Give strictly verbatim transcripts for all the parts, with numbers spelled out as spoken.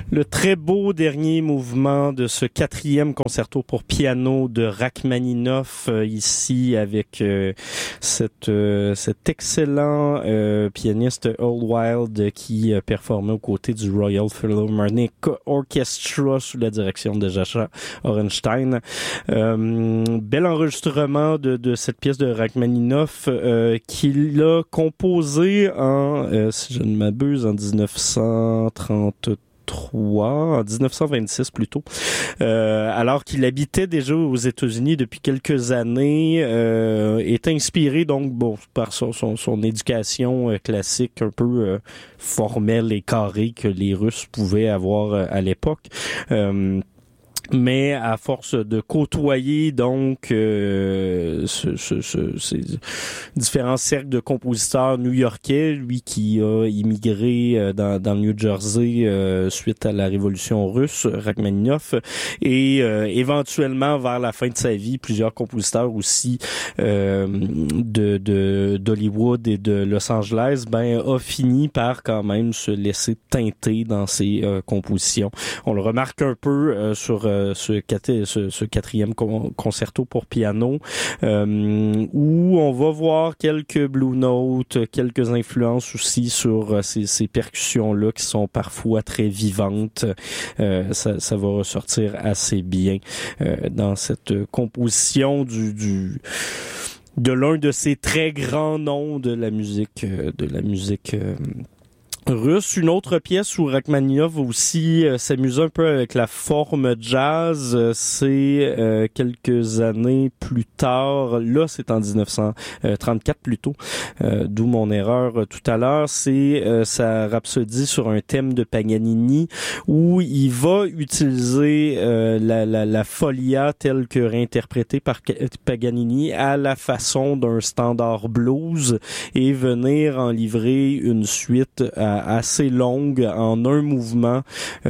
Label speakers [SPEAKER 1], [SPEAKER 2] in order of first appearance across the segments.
[SPEAKER 1] Le très beau dernier mouvement de ce quatrième concerto pour piano de Rachmaninoff, euh, ici avec euh, cette, euh, cet excellent euh, pianiste Earl Wild qui euh, performait aux côtés du Royal Philharmonic Orchestra sous la direction de Jascha Orenstein. Euh, bel enregistrement de, de cette pièce de Rachmaninoff euh, qu'il a composée en, euh, si je ne m'abuse, en dix-neuf cent trente-trois. en dix-neuf cent vingt-six plutôt, euh, alors qu'il habitait déjà aux États-Unis depuis quelques années, euh, est inspiré donc bon par son, son, son éducation euh, classique un peu euh, formelle et carrée que les Russes pouvaient avoir euh, à l'époque. Euh, Mais à force de côtoyer donc euh, ce, ce, ce, ces différents cercles de compositeurs new-yorkais, lui qui a immigré euh, dans, dans le New Jersey euh, suite à la révolution russe, Rachmaninoff, et euh, éventuellement vers la fin de sa vie, plusieurs compositeurs aussi euh, de, de d'Hollywood et de Los Angeles, ben a fini par quand même se laisser teinter dans ses euh, compositions. On le remarque un peu euh, sur euh, Ce, ce, ce quatrième concerto pour piano, euh, où on va voir quelques blue notes, quelques influences aussi sur euh, ces, ces percussions-là qui sont parfois très vivantes. Euh, ça, ça va ressortir assez bien euh, dans cette composition du, du de l'un de ces très grands noms de la musique, de la musique euh, russe. Une autre pièce où Rachmaninoff aussi euh, s'amuse un peu avec la forme jazz, euh, c'est euh, quelques années plus tard, là c'est en dix-neuf cent trente-quatre plutôt, euh, d'où mon erreur euh, tout à l'heure, c'est euh, sa rhapsodie sur un thème de Paganini où il va utiliser euh, la, la, la folia telle que réinterprétée par Paganini à la façon d'un standard blues et venir en livrer une suite à assez longue en un mouvement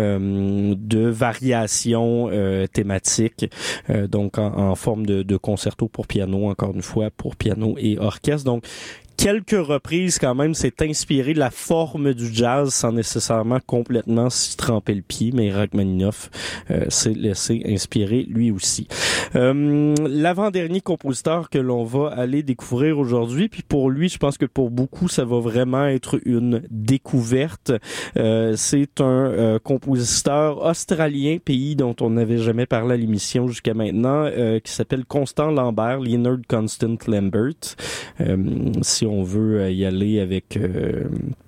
[SPEAKER 1] euh, de variation euh, thématique, euh, donc en, en forme de, de concerto pour piano, encore une fois, pour piano et orchestre. Donc, quelques reprises quand même, c'est inspiré de la forme du jazz sans nécessairement complètement s'y tremper le pied, mais Rachmaninoff euh, s'est laissé inspirer lui aussi. Euh, l'avant-dernier compositeur que l'on va aller découvrir aujourd'hui, puis pour lui, je pense que pour beaucoup, ça va vraiment être une découverte. Euh, c'est un euh, compositeur australien, pays dont on n'avait jamais parlé à l'émission jusqu'à maintenant, euh, qui s'appelle Constant Lambert, Leonard Constant Lambert. Euh, si on veut y aller avec euh,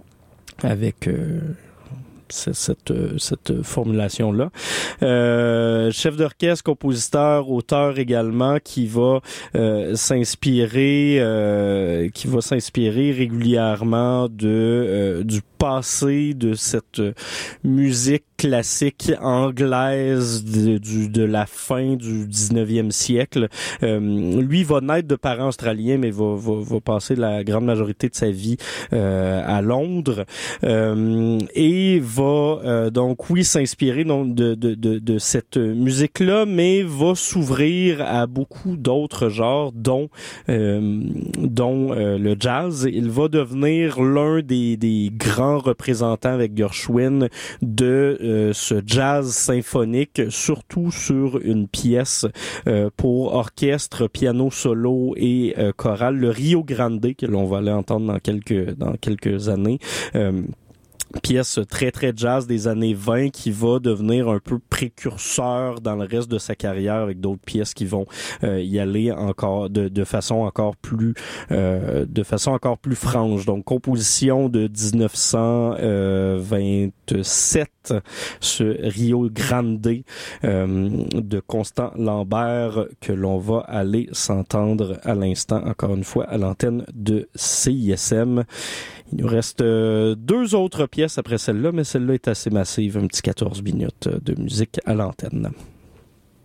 [SPEAKER 1] avec euh, cette cette formulation là, euh, chef d'orchestre, compositeur, auteur également, qui va euh, s'inspirer euh, qui va s'inspirer régulièrement de euh, du passé de cette musique classique anglaise de, du, de la fin du dix-neuvième siècle. Euh, lui va naître de parents australiens, mais va, va, va passer la grande majorité de sa vie euh, à Londres euh, et va euh, donc, oui, s'inspirer donc, de, de, de, de cette musique-là, mais va s'ouvrir à beaucoup d'autres genres, dont, euh, dont euh, le jazz. Il va devenir l'un des, des grands représentants avec Gershwin de euh, ce jazz symphonique, surtout sur une pièce euh, pour orchestre, piano solo et euh, chorale, le Rio Grande, que l'on va aller entendre dans quelques dans quelques années. Euh, pièce très très jazz des années vingt qui va devenir un peu précurseur dans le reste de sa carrière avec d'autres pièces qui vont euh, y aller encore de, de façon encore plus euh, de façon encore plus franche. Donc composition de dix-neuf cent vingt-sept, ce Rio Grande euh, de Constant Lambert que l'on va aller s'entendre à l'instant encore une fois à l'antenne de C I S M. Il nous reste euh, deux autres pièces après celle-là, mais celle-là est assez massive, un petit quatorze minutes de musique à l'antenne.